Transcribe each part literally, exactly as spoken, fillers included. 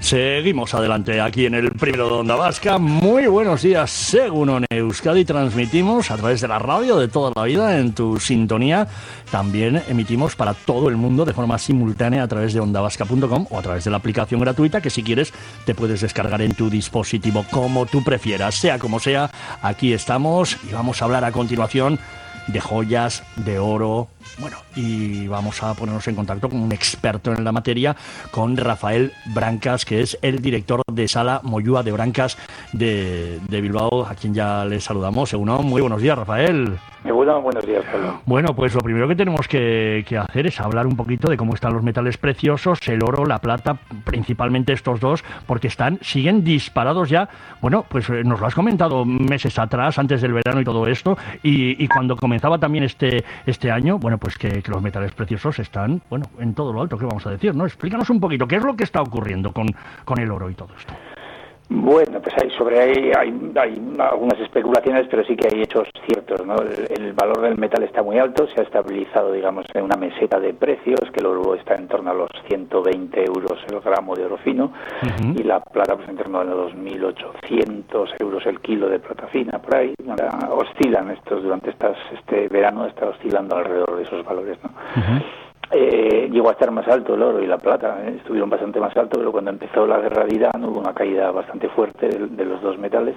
Seguimos adelante aquí en el Primero de Onda Vasca. Muy buenos días, según ONE Euskadi. Transmitimos a través de la radio de toda la vida en tu sintonía. También emitimos para todo el mundo de forma simultánea a través de onda vasca punto com o a través de la aplicación gratuita que, si quieres, te puedes descargar en tu dispositivo como tú prefieras. Sea como sea, aquí estamos y vamos a hablar a continuación de joyas, de oro, bueno, y vamos a ponernos en contacto con un experto en la materia, con Rafael Brancas, que es el director de Sala Moyúa de Brancas de, de Bilbao, a quien ya le saludamos. Según muy buenos días, Rafael. Bueno, buenos días, Pablo. Bueno, pues lo primero que tenemos que, que hacer es hablar un poquito de cómo están los metales preciosos, el oro, la plata, principalmente estos dos, porque están, siguen disparados ya. Bueno, pues nos lo has comentado meses atrás, antes del verano y todo esto, y, y cuando comenzaba también este, este año, bueno, pues que, que los metales preciosos están, bueno, en todo lo alto, ¿qué vamos a decir, no? Explícanos un poquito, ¿qué es lo que está ocurriendo con, con el oro y todo esto? Bueno, pues hay sobre ahí hay, hay algunas especulaciones, pero sí que hay hechos ciertos, ¿no? El, el valor del metal está muy alto, se ha estabilizado, digamos, en una meseta de precios, que el oro está en torno a los ciento veinte euros el gramo de oro fino, uh-huh. y la plata pues en torno a los dos mil ochocientos euros el kilo de plata fina, por ahí. Ahora, oscilan estos durante estas este verano, está oscilando alrededor de esos valores, ¿no? Uh-huh. Eh, llegó a estar más alto el oro y la plata, eh, estuvieron bastante más alto, pero cuando empezó la guerra de Irán hubo una caída bastante fuerte de, de los dos metales,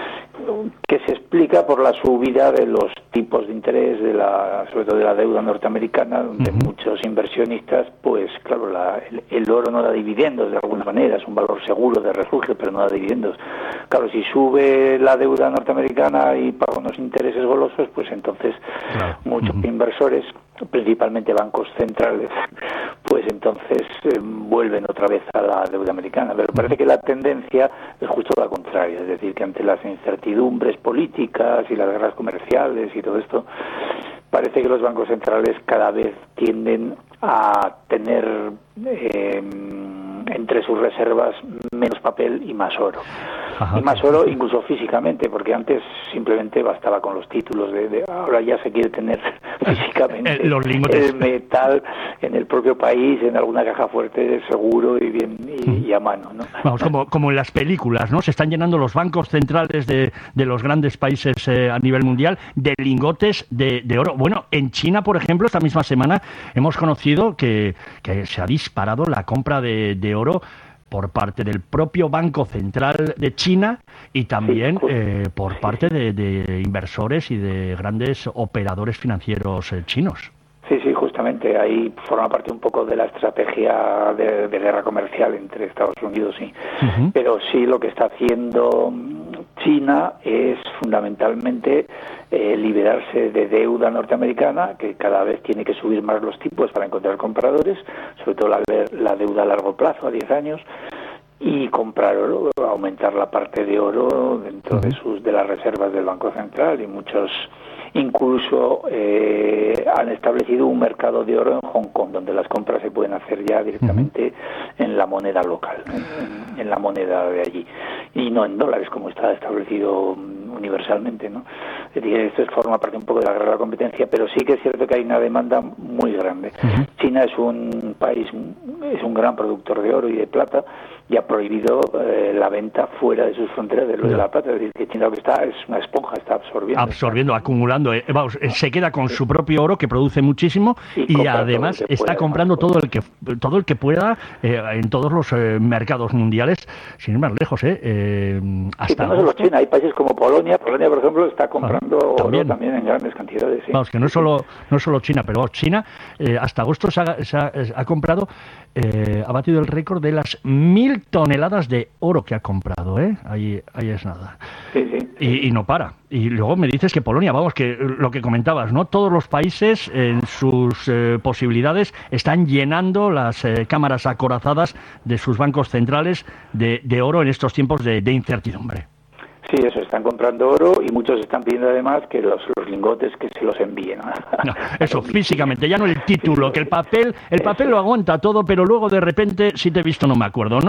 que se explica por la subida de los tipos de interés, de la, sobre todo de la deuda norteamericana, donde uh-huh. muchos inversionistas, pues claro, la, el, el oro no da dividendos de alguna manera, es un valor seguro de refugio, pero no da dividendos. Claro, si sube la deuda norteamericana y paga unos intereses golosos, pues entonces claro. muchos uh-huh. inversores, principalmente bancos centrales, pues entonces eh, vuelven otra vez a la deuda americana. Pero parece que la tendencia es justo la contraria, es decir, que ante las incertidumbres políticas y las guerras comerciales y todo esto, parece que los bancos centrales cada vez tienden a tener eh, entre sus reservas menos papel y más oro. Ajá. Y más oro incluso físicamente, porque antes simplemente bastaba con los títulos, de, de ahora ya se quiere tener físicamente los lingotes. El metal en el propio país, en alguna caja fuerte, seguro y bien y, y a mano, ¿no? Vamos, como, como en las películas, ¿no? Se están llenando los bancos centrales de, de los grandes países eh, a nivel mundial de lingotes de, de oro. Bueno, en China, por ejemplo, esta misma semana hemos conocido que, que se ha disparado la compra de, de oro por parte del propio Banco Central de China y también sí, eh, por parte de, de inversores y de grandes operadores financieros eh, chinos. Sí, sí, justamente ahí forma parte un poco de la estrategia de, de guerra comercial entre Estados Unidos y... Uh-huh. Pero sí, lo que está haciendo China es fundamentalmente eh, liberarse de deuda norteamericana, que cada vez tiene que subir más los tipos para encontrar compradores, sobre todo la, la deuda a largo plazo, a diez años, y comprar oro, aumentar la parte de oro dentro uh-huh. de sus de las reservas del Banco Central, y muchos incluso eh, han establecido un mercado de oro en Hong Kong, donde las compras se pueden hacer ya directamente uh-huh. en la moneda local, en, en la moneda de allí, y no en dólares como está establecido universalmente, ¿no? Es decir, esto forma parte un poco de la guerra de la competencia, pero sí que es cierto que hay una demanda muy grande. Uh-huh. China es un país, es un gran productor de oro y de plata, y ha prohibido eh, la venta fuera de sus fronteras de lo de la plata. Es decir, que China lo que está es una esponja, está absorbiendo. Absorbiendo, está acumulando. Eh, vamos, se queda con sí. su propio oro, que produce muchísimo, y, y además está pueda, comprando todo el que todo el que pueda eh, en todos los eh, mercados mundiales, sin ir más lejos. Eh, eh, hasta sí, no solo China, hay países como Polonia. Polonia, por ejemplo, está comprando ah, también. oro también en grandes cantidades. Sí. Vamos, que no es solo, no es solo China, pero China eh, hasta agosto se ha, se ha, ha comprado, eh, ha batido el récord de las mil toneladas de oro que ha comprado, ¿eh? Ahí, ahí es nada. Sí, sí. Y, y no para. Y luego me dices que Polonia, vamos, que lo que comentabas, ¿no? Todos los países en sus eh, posibilidades están llenando las eh, cámaras acorazadas de sus bancos centrales de, de oro en estos tiempos de, de incertidumbre. Sí, eso, están comprando oro y muchos están pidiendo además que los, los lingotes que se los envíen. No, eso, físicamente, ya no el título, que el papel el papel lo aguanta todo, pero luego de repente, si te he visto no me acuerdo, ¿no?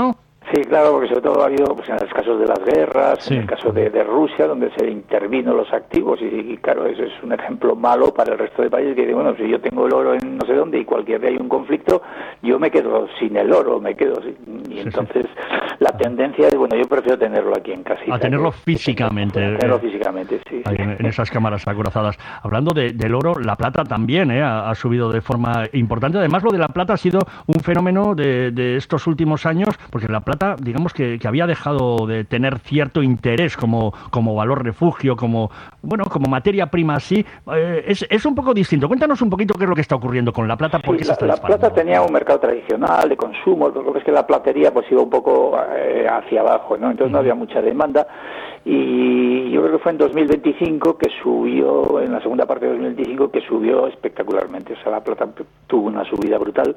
Sí, claro, porque sobre todo ha habido pues, en los casos de las guerras, sí. en el caso de, de Rusia, donde se intervino los activos, y, y claro, eso es un ejemplo malo para el resto de países que dicen, bueno, si yo tengo el oro en no sé dónde y cualquier día hay un conflicto, yo me quedo sin el oro, me quedo sin... Y sí, entonces sí. la tendencia es, bueno, yo prefiero tenerlo aquí en casita. A tenerlo que, físicamente. Que tenerlo físicamente, sí. sí. En, en esas cámaras acorazadas. Hablando de, del oro, la plata también ¿eh? ha, ha subido de forma importante. Además, lo de la plata ha sido un fenómeno de, de estos últimos años, porque la plata, digamos que, que había dejado de tener cierto interés como, como valor refugio, como bueno, como materia prima así. Eh, es, es un poco distinto. Cuéntanos un poquito qué es lo que está ocurriendo con la plata. ¿Por qué sí, se está la, la plata tenía un mercado tradicional de consumo, lo que es que la platería pues iba un poco eh, hacia abajo, ¿no? Entonces no había mucha demanda. Y yo creo que fue en dos mil veinticinco que subió, en la segunda parte de dos mil veinticinco, que subió espectacularmente. O sea, la plata tuvo una subida brutal.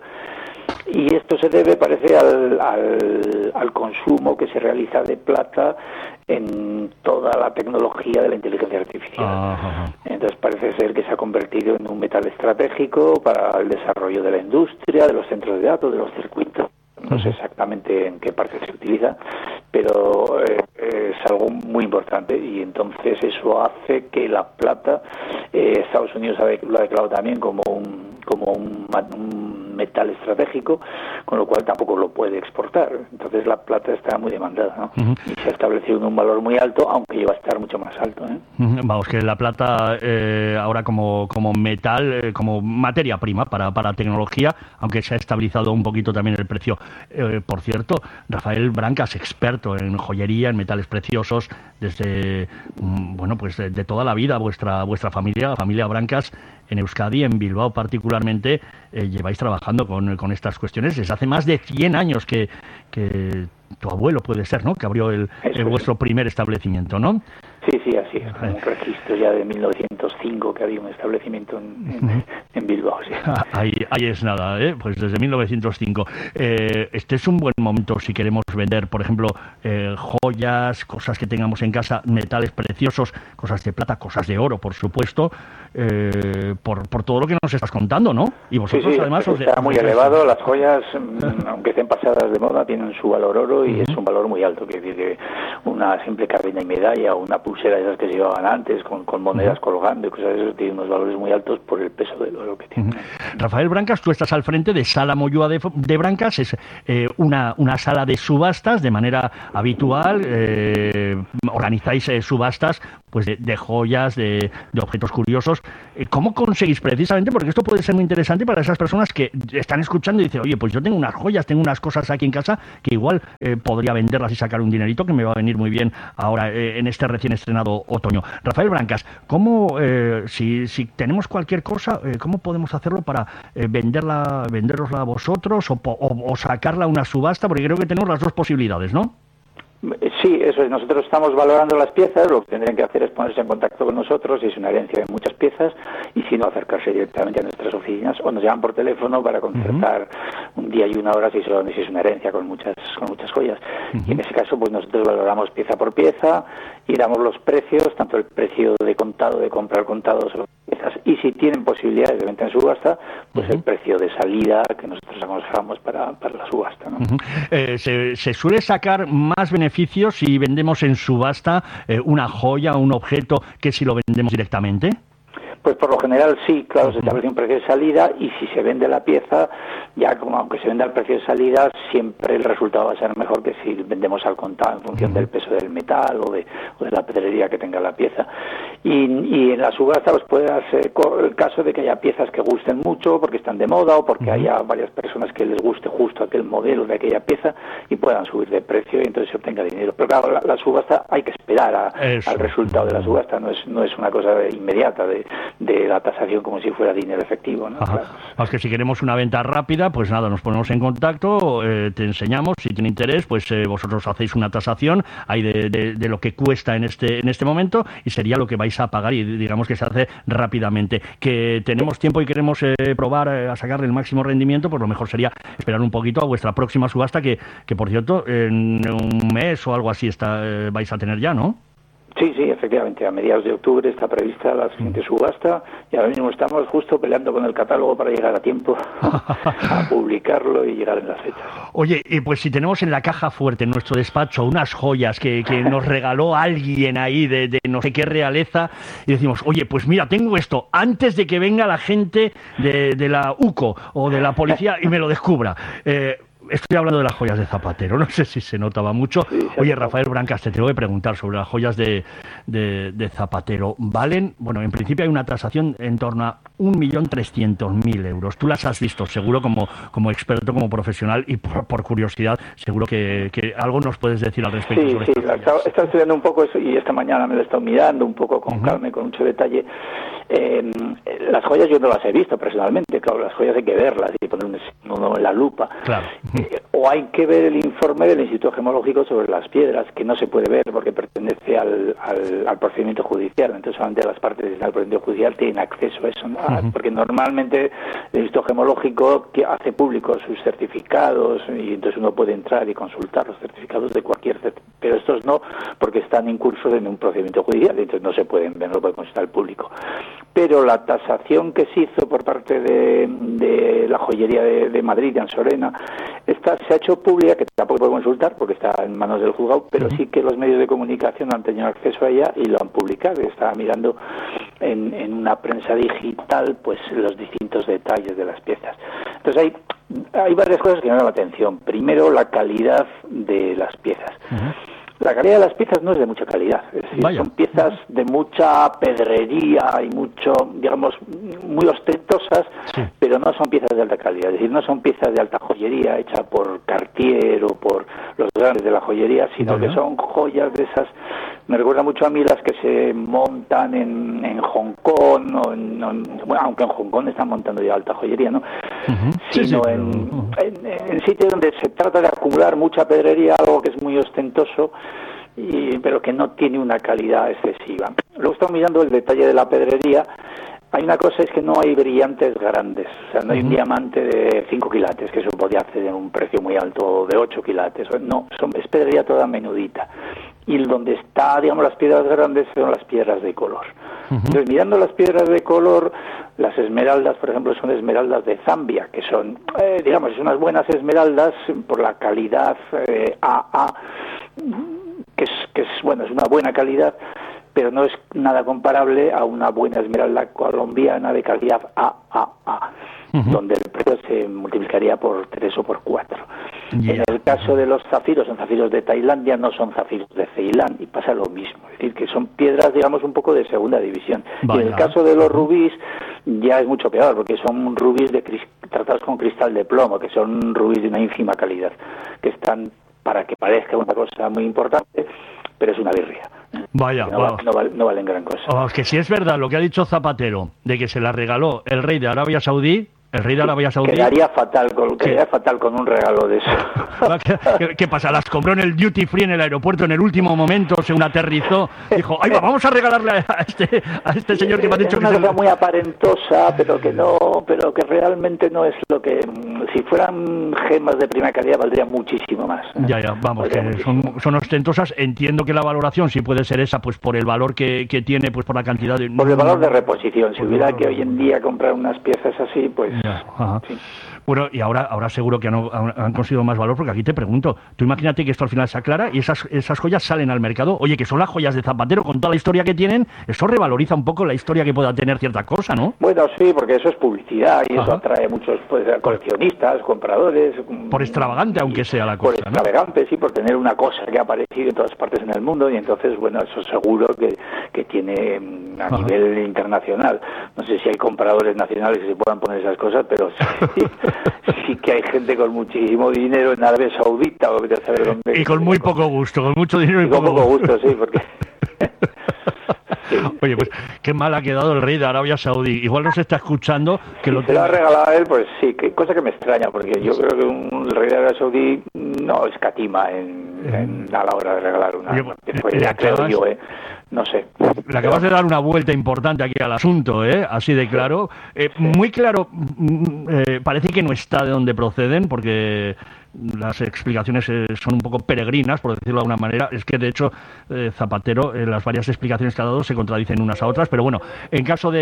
Y esto se debe, parece, al, al, al consumo que se realiza de plata en toda la tecnología de la inteligencia artificial. Ajá. Entonces parece ser que se ha convertido en un metal estratégico para el desarrollo de la industria, de los centros de datos, de los circuitos. No sé exactamente en qué parte se utiliza, pero eh, es algo muy importante, y entonces eso hace que la plata, eh, Estados Unidos lo ha declarado también como un como un, un metal estratégico, con lo cual tampoco lo puede exportar. Entonces la plata está muy demandada, ¿no? Uh-huh. Y se ha establecido en un valor muy alto, aunque lleva a estar mucho más alto, ¿eh? Uh-huh. Vamos, que la plata eh, ahora como, como metal, eh, como materia prima para, para tecnología, aunque se ha estabilizado un poquito también el precio. Eh, por cierto, Rafael Brancas, experto en joyería, en metales preciosos, desde, bueno, pues de, de toda la vida, vuestra, vuestra familia, la familia Brancas, en Euskadi, en Bilbao particularmente, eh, lleváis trabajando con, con estas cuestiones desde hace más de cien años que, que tu abuelo puede ser, ¿no? Que abrió el, el vuestro primer establecimiento, ¿no? Sí, sí, así es. Un registro ya de mil novecientos cinco que había un establecimiento en, en, en Bilbao. Sí. Ahí, ahí es nada, ¿eh? Pues desde mil novecientos cinco. Eh, este es un buen momento si queremos vender, por ejemplo, eh, joyas, cosas que tengamos en casa, metales preciosos, cosas de plata, cosas de oro, por supuesto, eh, por, por todo lo que nos estás contando, ¿no? Y vosotros, sí, sí, además... Está os de, muy os elevado. Las joyas, aunque estén pasadas de moda, tienen su valor oro y uh-huh. es un valor muy alto. Que decir que una simple cadena y medalla o una pulsera de esas que se llevaban antes, con, con monedas uh-huh. colgando y cosas de eso, tiene unos valores muy altos por el peso del oro que tiene. Uh-huh. Rafael Brancas, tú estás al frente de Sala Moyúa de, de Brancas, es eh, una, una sala de subastas de manera habitual, eh, organizáis eh, subastas pues de, de joyas, de, de objetos curiosos. Eh, ¿Cómo conseguís precisamente? Porque esto puede ser muy interesante para esas personas que están escuchando y dicen, oye, pues yo tengo unas joyas, tengo unas cosas aquí en casa que igual eh, podría venderlas y sacar un dinerito que me va a venir muy bien ahora eh, en este recién estrenado otoño. Rafael Brancas, ¿cómo, eh, si, si tenemos cualquier cosa, eh, cómo podemos hacerlo para eh, venderla, venderosla a vosotros o, o, o sacarla a una subasta? Porque creo que tenemos las dos posibilidades, ¿no? Sí, eso es. Nosotros estamos valorando las piezas. Lo que tendrían que hacer es ponerse en contacto con nosotros si es una herencia de muchas piezas, y si no, acercarse directamente a nuestras oficinas o nos llaman por teléfono para concertar uh-huh. un día y una hora si, son, si es una herencia con muchas con muchas joyas. Uh-huh. Y en ese caso, pues nosotros valoramos pieza por pieza y damos los precios, tanto el precio de contado, de comprar contado sobre piezas, y si tienen posibilidades de venta en subasta, pues uh-huh. el precio de salida que nosotros aconsejamos para, para la subasta, ¿no? Uh-huh. eh, se, se suele sacar más beneficios si vendemos en subasta eh, una joya o un objeto que si lo vendemos directamente. Pues por lo general sí, claro, se establece un precio de salida, y si se vende la pieza, ya como aunque se venda al precio de salida, siempre el resultado va a ser mejor que si vendemos al contado en función uh-huh. del peso del metal o de, o de la pedrería que tenga la pieza. Y, y en la subasta pues puede darse el caso de que haya piezas que gusten mucho porque están de moda o porque uh-huh. haya varias personas que les guste justo aquel modelo de aquella pieza y puedan subir de precio y entonces se obtenga dinero. Pero claro, la, la subasta hay que esperar a, al resultado de la subasta, no es, no es una cosa inmediata de de la tasación como si fuera dinero efectivo, ¿no? Claro. Es que si queremos una venta rápida, pues nada, nos ponemos en contacto, eh, te enseñamos, si tiene interés, pues eh, vosotros hacéis una tasación ahí de, de, de lo que cuesta en este en este momento y sería lo que vais a pagar y digamos que se hace rápidamente. Que tenemos tiempo y queremos eh, probar eh, a sacarle el máximo rendimiento, pues lo mejor sería esperar un poquito a vuestra próxima subasta que, que por cierto, en un mes o algo así está, eh, vais a tener ya, ¿no? Sí, sí, efectivamente. A mediados de octubre está prevista la siguiente subasta y ahora mismo estamos justo peleando con el catálogo para llegar a tiempo a publicarlo y llegar en las fechas. Oye, y pues si tenemos en la caja fuerte, en nuestro despacho, unas joyas que, que nos regaló alguien ahí de, de no sé qué realeza, y decimos, oye, pues mira, tengo esto, antes de que venga la gente de, de la U C O o de la policía y me lo descubra. Eh, Estoy hablando de las joyas de Zapatero, no sé si se notaba mucho. Sí, Oye, Rafael Brancas, te tengo que preguntar sobre las joyas de, de, de Zapatero. ¿Valen? Bueno, en principio hay una tasación en torno a un millón trescientos mil euros. Tú las has visto, seguro, como, como experto, como profesional, y por, por curiosidad, seguro que, que algo nos puedes decir al respecto. Sí, sobre sí, he estado, estado estudiando un poco eso y esta mañana me lo he estado mirando un poco con uh-huh. calma y con mucho detalle. Eh, las joyas yo no las he visto personalmente, claro, las joyas hay que verlas y poner uno en la lupa. Claro. Eh, o hay que ver el informe del Instituto Gemológico sobre las piedras, que no se puede ver porque pertenece al, al, al procedimiento judicial, entonces solamente las partes del procedimiento judicial tienen acceso a eso, ¿no? Uh-huh. Porque normalmente el Instituto Gemológico que hace público sus certificados y entonces uno puede entrar y consultar los certificados de cualquier certificado, pero estos no, porque están incursos en un procedimiento judicial, entonces no se pueden ver, no lo puede consultar el público. Pero la tasación que se hizo por parte de, de la joyería de, de Madrid, de Ansorena, esta se ha hecho pública, que tampoco puedo consultar porque está en manos del juzgado, pero sí que los medios de comunicación han tenido acceso a ella y lo han publicado. Estaba mirando en, en una prensa digital pues los distintos detalles de las piezas. Entonces hay, hay varias cosas que me llaman la atención. Primero, la calidad de las piezas. Uh-huh. La calidad de las piezas no es de mucha calidad, es decir, son piezas de mucha pedrería y mucho, digamos, muy ostentosas, sí. pero no son piezas de alta calidad, es decir, no son piezas de alta joyería hecha por Cartier o por los grandes de la joyería, sino ¿verdad? Que son joyas de esas, me recuerda mucho a mí las que se montan en, en Hong Kong, o en, en, bueno, aunque en Hong Kong están montando ya alta joyería, ¿no? Uh-huh. Sino sí, sí, en, uh-huh. en, en sitios donde se trata de acumular mucha pedrería, algo que es muy ostentoso, Y, pero que no tiene una calidad excesiva. Luego estamos mirando el detalle de la pedrería. Hay una cosa, es que no hay brillantes grandes, o sea, no hay uh-huh. un diamante de cinco quilates, que eso podría hacer un precio muy alto de ocho quilates, no, son, es pedrería toda menudita. Y donde está, digamos, las piedras grandes son las piedras de color. Uh-huh. Entonces, mirando las piedras de color, las esmeraldas, por ejemplo, son esmeraldas de Zambia, que son, eh, digamos, son unas buenas esmeraldas por la calidad eh, A A, que es, que es, bueno, es una buena calidad, pero no es nada comparable a una buena esmeralda colombiana de calidad A A A, uh-huh. donde el precio se multiplicaría por tres o por cuatro. Yeah. En el caso de los zafiros, son zafiros de Tailandia, no son zafiros de Ceilán, y pasa lo mismo, es decir, que son piedras, digamos, un poco de segunda división. Vaya. Y en el caso de los rubíes, ya es mucho peor, porque son rubíes de cris- tratados con cristal de plomo, que son rubíes de una ínfima calidad, que están, para que parezca una cosa muy importante, pero es una birria. Vaya, no, va, no, val, no valen gran cosa. Oh, que si es verdad lo que ha dicho Zapatero, de que se la regaló el rey de Arabia Saudí, el rey de Arabia Saudí... Quedaría fatal con, quedaría fatal con un regalo de eso. ¿Qué, qué, ¿Qué pasa? Las compró en el duty free en el aeropuerto en el último momento, se una aterrizó, dijo, ay, vamos a regalarle a este, a este señor que me ha dicho es una que... Es una cosa muy aparentosa, pero que no, pero que realmente no es lo que... Si fueran gemas de primera calidad valdría muchísimo más. ¿eh? Ya, ya, vamos, que son, son ostentosas. Entiendo que la valoración, si puede ser esa, pues por el valor que, que tiene, pues por la cantidad de... Por el valor de reposición. Si hubiera que hoy en día comprar unas piezas así, pues... Ya, ajá. Sí. Bueno, y ahora ahora seguro que han, han conseguido más valor, porque aquí te pregunto, tú imagínate que esto al final se aclara y esas esas joyas salen al mercado, oye, que son las joyas de Zapatero, con toda la historia que tienen, eso revaloriza un poco la historia que pueda tener cierta cosa, ¿no? Bueno, sí, porque eso es publicidad y Ajá. eso atrae a muchos pues, coleccionistas, compradores... Por extravagante, y, aunque sea la cosa, Por extravagante, ¿no? Sí, por tener una cosa que ha aparecido en todas partes en el mundo, y entonces, bueno, eso seguro que, que tiene a Ajá. nivel internacional. No sé si hay compradores nacionales que se puedan poner esas cosas, pero sí, sí que hay gente con muchísimo dinero en Arabia Saudita, o a saber dónde. Y con muy poco gusto, con mucho dinero y, y con poco gusto, gusto sí, porque... Sí. Oye, pues qué mal ha quedado el rey de Arabia Saudí. Igual nos está escuchando que si lo se lo ha regalado a él, pues sí, que cosa que me extraña, porque yo creo que un rey de Arabia Saudí no escatima en, en, a la hora de regalar una. Oye, pues, ya creo acabas, yo, ¿eh? No sé. Le acabas de dar una vuelta importante aquí al asunto, ¿eh? Así de claro. Eh, sí. Muy claro, eh, parece que no está de dónde proceden, porque las explicaciones eh, son un poco peregrinas, por decirlo de alguna manera. Es que, de hecho, eh, Zapatero, eh, las varias explicaciones que ha dado se contradicen unas a otras, pero bueno, en caso de